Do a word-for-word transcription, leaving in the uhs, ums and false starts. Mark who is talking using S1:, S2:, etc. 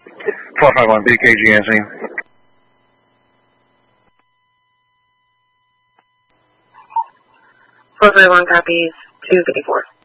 S1: four five one, B K G answering.
S2: four five one copies, two fifty-four.